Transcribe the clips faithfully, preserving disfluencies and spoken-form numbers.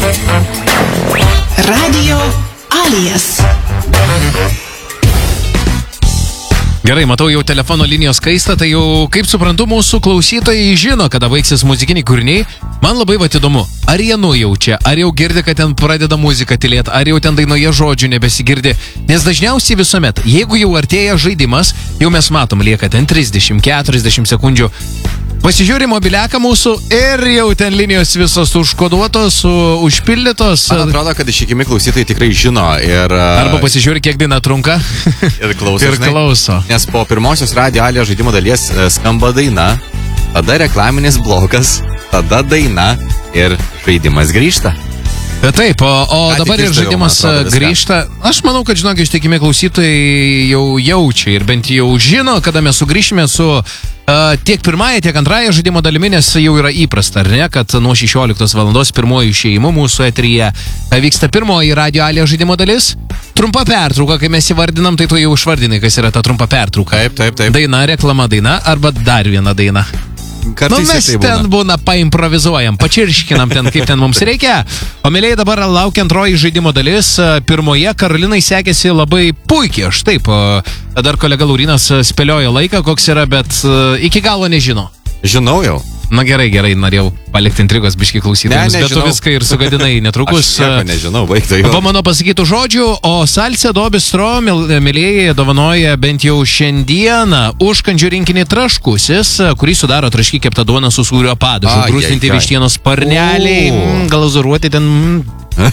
Radio Alijas. Gerai, matau jau telefono linijos kaistą, tai jau, kaip suprantu, mūsų klausytojai žino, kada baigsis muzikiniai kūriniai. Man labai vat įdomu, ar jie nujaučia, ar jau girdi, kad ten pradeda muzika tylėti, ar jau ten dainoje žodžių nebesigirdi. Nes dažniausiai visuomet, jeigu jau artėja žaidimas, jau mes matom, lieka ten trisdešimt keturiasdešimt sekundžių. Pasižiūri mobiliaką mūsų ir jau ten linijos visos užkoduotos, užpildytos. Man atrodo, kad ištikimi klausytojai tikrai žino ir... Arba pasižiūri, kiek daina trunka. Ir klauso. Ir klauso. Nes po pirmosios Radio Alija žaidimo dalies skamba daina, tada reklaminis blokas, tada daina ir žaidimas grįžta. Taip, o, o dabar ir žaidimas atrodo, grįžta. Aš manau, kad žinok, ištikimi klausytojai jau jaučia ir bent jau žino, kada mes sugrįšime su uh, tiek pirmąją, tiek antrąją žaidimo dalimi, nes jau yra įprasta, ar ne, kad nuo šešioliktos valandos pirmoji išėjimų mūsų eteryje vyksta pirmoji Radio Alija žaidimo dalis. Trumpa pertrauka, kai mes įvardinam, tai tu jau išvardinai, kas yra ta trumpa pertrauka. Taip, taip, taip. Daina, reklama daina arba dar viena daina. Kartais nu, mes tai ten būna, būna paimprovizuojam, pačirškinam ten, kaip ten mums reikia. O mėlyje dabar laukia antroji žaidimo dalis. Pirmoje Karolinai sekėsi labai puikiai. Aš taip, dar kolega Laurinas spėliojo laiką, koks yra, bet iki galo nežino. Žinau jau. Na gerai, gerai, norėjau palikti intrigos biški klausytojams, ne, bet tu viską ir sugadinai netrukus. Aš nieko nežinau, baigta jau. Po mano pasakytų žodžių, o Salsa do Bistro, mėlyje, dovanoja bent jau šiandieną užkandžių rinkinį traškusis, kurį sudaro traški kepta duona su sūrio padažu, grūstinti vištienos sparneliai, mm, glazūruoti ten... Mm.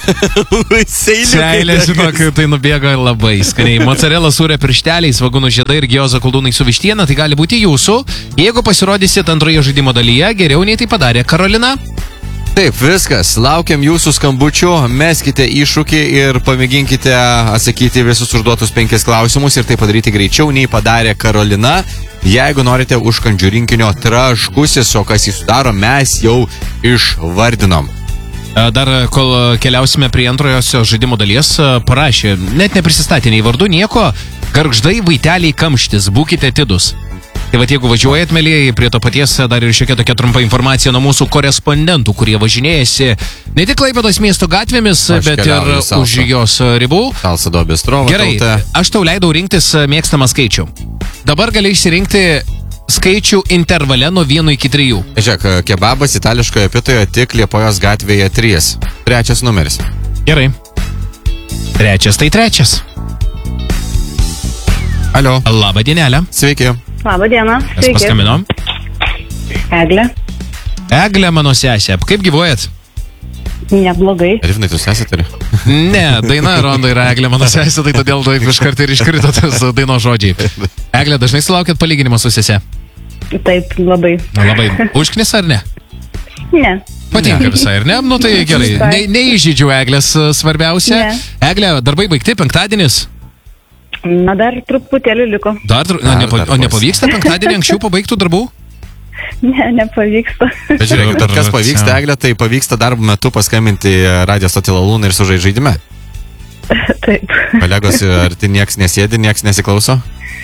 Seilė, žinok, tai nubėga labai skaniai. Mozzarella sūrio piršteliai, svagūnų žiedai ir gioza koldūnai su vištiena, tai gali būti jūsų. Jeigu pasirodysit antroje žaidimo dalyje, geriau nei tai padarė Karolina. Taip, viskas. Laukiam jūsų skambučių, meskite iššūkį ir pamėginkite atsakyti visus užduotus penkis klausimus ir tai padaryti greičiau nei padarė Karolina. Jeigu norite užkandžių rinkinio traškusis, o kas jį sudaro, mes jau išvardinom. Dar kol keliausime prie antrojosios žaidimo dalies, parašė, net neprisistatė nei vardu, nieko, gargždai vaiteliai kamštis, būkite atidus. Tai va, jeigu važiuojat, mėlyje, prie to paties dar ir šiokia tokia trumpa informacija nuo mūsų korespondentų, kurie važinėjasi ne tik Klaipėdos miesto gatvėmis, aš bet ir už jos ribų. Salsa do Bistro. Gerai, aš tau leidau rinktis mėgstamą skaičių. Dabar gali išsirinkti skaičių intervale nuo vieno iki trijų. Žiūrėk, kebabas itališkoje pitoje tik Liepojos gatvėje trys. Trečias numeris. Gerai. Trečias tai trečias. Alio. Labą dienelę. Sveiki. Labą dieną. Kas paskambino? Eglė. Eglė, mano sesė. Kaip gyvuojat? Neblogai. Rivnai, tu sesė turi? Ne, daina rondo yra Eglė, mano sesė, tai todėl taip iškart ir iškrito tas daino žodžiai. Eglė, dažnai sulaukėt palyginimo su sese? Taip, labai. Labai. Užknis ar ne? Ne. Patinka visai, ar ne? Nu tai gerai. Ne, neįžydžiu Eglės svarbiausia. Ne. Eglė, darbai baigti, penktadienis? Na, dar truputėlį liko. Dar, na, dar, nepa, dar o nepavyksta penktadienį anksčiau pabaigtų darbų? Ne, nepavyksta. Bet žiūrėk, bet kas pavyksta, Eglė, tai pavyksta darbo metu paskambinti Radio Stotį Lalūną ir sužaisti žaidime. Taip. Kolegos, ar tai nieks nesėdi, nieks nesiklauso?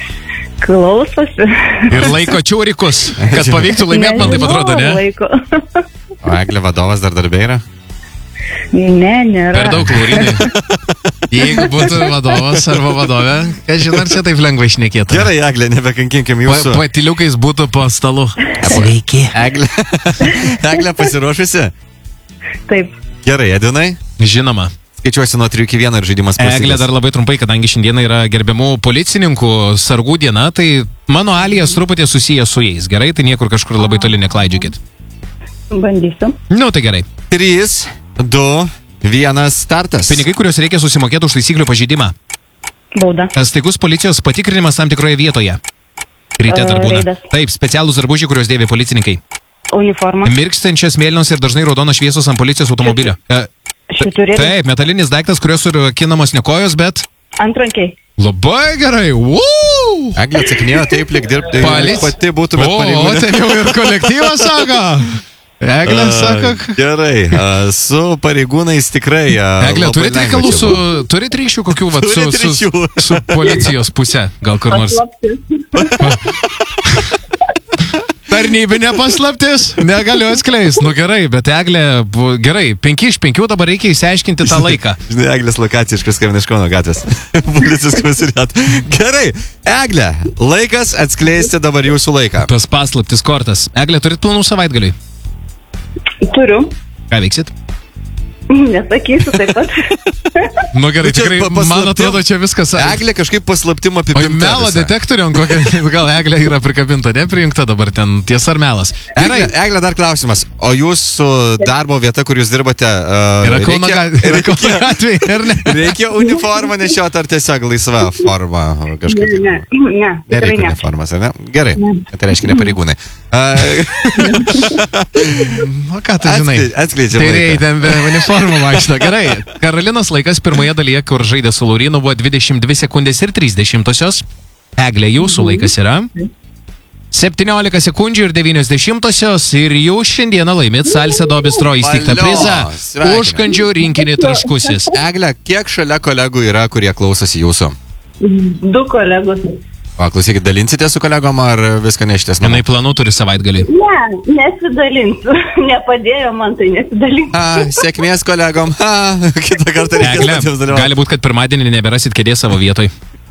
Klausosi. Ir laiko čiūrikus, kad pavyktų laimėti, man taip atrodo, ne? Laiko. O Eglė vadovas dar darbė yra? Ne, nėra. Per daug Laurinai. Jeigu būtų vadovas arba vadovė, kas žinai, ar čia taip lengvai šnekėtų. Gerai, Eglė, nebekankinkim jūsų. Pa, patiliukais būtų po stalu. Sveiki. Eglė, Eglė pasiruošusi? Taip. Gerai, Edvinai? Žinoma. Skaičiuosi nuo trijų iki vieno ir žaidimas prasidės. Eglė, dar labai trumpai, kadangi šiandieną yra gerbiamų policininkų sargų diena, tai mano Alijas truputį susijęs su jais. Gerai, tai niekur kažkur labai toli neklaidžiukit. Bandysiu. Nu, tai gerai. Trys, du, vienas, startas. Pinigai, kuriuos reikia susimokėti už taisyklių pažeidimą. Bauda. Staigus policijos patikrinimas tam tikroje vietoje. Ryte dar būna. Reidas. Taip, specialūs drabužiai, kuriuos dėvi policininkai. Uniforma. Mirkstančias mėlynos ir dažnai raudonos šviesos ant policijos automobilio. E, Šiturėlis. Taip, metalinis daiktas, kurios kinamos ne kojos, bet... Antrankiai. Labai gerai. Woo! Eglė atsakinėjo taip, lyg dirbti Palic... pati būtų, bet O, pareigūnė. o, ten jau ir kolektyvas sako. Eglė sako... Gerai, a, su pareigūnais tikrai... A, Eglė, labai turit lengva reikalų čia su... buvo. Turit ryšių kokių, vat, su, Turit su, ryšių. su policijos pusė? Gal kur nors... Tarnybinė paslaptis, negaliu atskleisti. Nu gerai, bet Eglė, bu- gerai, penki iš penkių dabar reikia įsiaiškinti tą laiką. Žinai, Eglės lokacija iš Kaskavino iš Kauno gatvės. Policijos komisariat. Gerai, Eglė, laikas atskleisti dabar jūsų laiką. Tas paslaptis kortas. Eglė, turit planų savaitgaliui? Turiu. Ką veiksit? Nesakysiu taip pat. Nu gerai, Čia tikrai, pa- man paslaptim- atrodo, čia viskas... Eglė kažkaip paslaptim O apipinta. melo visa. detektorium kokia, gal Eglė yra prikabinta, neprijungta dabar ten, tiesa ar melas. Eglė, Eglė, dar klausimas. O jūsų darbo vieta, kur jūs dirbate, uh, Yra Kauno reikia, ga- yra Kauno reikia, gatvėje, ar ne? reikia uniformą nešioti ar tiesiog laisva forma kažkaip? Ne, ne, ne, tikrai Nereikia ne. uniformas, ar ne? Gerai, tai reiškia ne pareigūnai. Nu ką tu žinai? Atskleidžiam Tai laiką. reikia ten be uniformų vaikšto. Gerai. Karolinos laikas pirmoje dalyje, kur žaidė su Laurinu, buvo dvidešimt dvi sekundės ir trys dešimtosios. Eglė, jūsų laikas yra septyniolika sekundžių ir devynios dešimtosios. Ir jūs šiandieną laimit Salsedo Bistro įsteigtą Valio, prizą. sveikinam. Užkandžių rinkinį traškusis. Eglė, kiek šalia kolegų yra, kurie klausosi jūsų? Du kolegos. O, klausykit, dalinsite su kolegom ar viską neštės namo? Jinai planų turi savaitgalį. Ne, nesidalinsiu. Nepadėjo man, tai nesidalinsiu. A, sėkmės kolegom. A, kitą kartą reikės Eglė, patiems dalyvauti. gali būti, kad pirmadienį neberasit kėdės savo vietoj.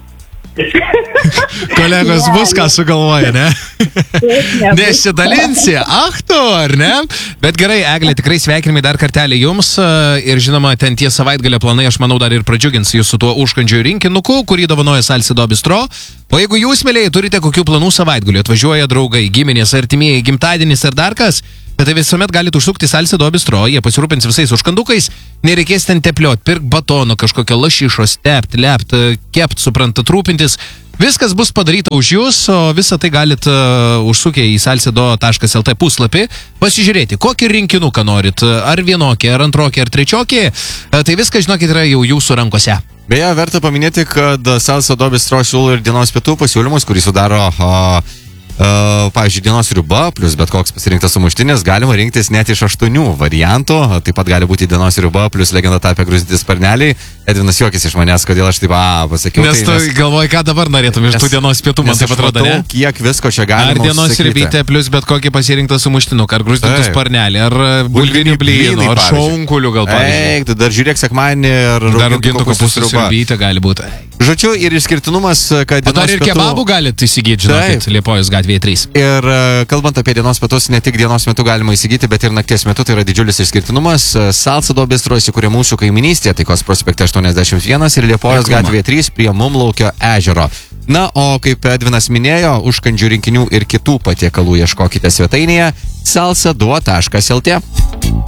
Kolegos bus ką sugalvoja, ne? Nesidalinsi, ach tu, ar ne? Bet gerai, Eglė, tikrai sveikinimai dar kartelį jums e, ir žinoma, ten tie savaitgalio planai, aš manau, dar ir pradžiugins jūs su tuo užkandžių rinkinuku, kurį dovanoja Salsedo Bistro. O jeigu jūs, mėlyje, turite kokių planų savaitgalio, atvažiuoja draugai, giminės, artimieji, gimtadienis ar dar kas, bet tai visuomet galite užsukti Salsedo Bistro, jie pasirūpins visais užkandukais, nereikės ten tepliot, pirk batono, kažkokio lašišos, tept, lept, kept, suprantat, rūpintis. Viskas bus padaryta už jūs, o visą tai galit uh, užsukę į salsedo taškas el tė puslapį, pasižiūrėti, kokį rinkinuką norit, ar vienokį, ar antrokį, ar trečiokį, uh, tai viskas, žinokit, yra jau jūsų rankose. Beje, verta paminėti, kad Salsedo Bistro siūlo ir dienos pietų pasiūlymus, kurį sudaro, uh, uh, pavyzdžiui, dienos riba, plus bet koks pasirinktas sumuštinis, galima rinktis net iš aštuonių variantų, taip pat gali būti dienos riba, plus legenda tapę grūzintis sparneliai. Edvinas juokis iš manęs, kodėl aš taip, a, pasakiau. Nes tu tai, galvoji, ką dabar norėtum iš tų dienos pietų, man nes taip aš atrodo, matau, ne? kiek visko čia galima Ar dienos užsakyti. ribytė, plus bet kokį pasirinktą sumuštinuką, ar grūzdintų Taip. sparnelį, ar bulvinių blynų, ar pavyzdžiui. šonkulių gal pavyzdžiui. Eik, tu dar žiūrėk sekmanį ir Dar raugintų kopūstų sriubytė gali būti. Žodžiu, ir išskirtinumas, kad O dar dienos ir pietų- kebabų galite įsigyti, žinokit, Taip. Liepojos gatvėje trys. Ir e, kalbant apie dienos pietus, ne tik dienos metu galima įsigyti, bet ir nakties metu, tai yra didžiulis išskirtinumas. Salsedo Bistro įsikūrė mūsų kaimynystėje, Taikos prospekte aštuoniasdešimt vienas ir Liepojos Reklama. gatvėje trys prie Mumlaukio ežero. Na, o kaip Edvinas minėjo, užkandžių rinkinių ir kitų patiekalų ieškokite svetainėje salseduo taškas el tė.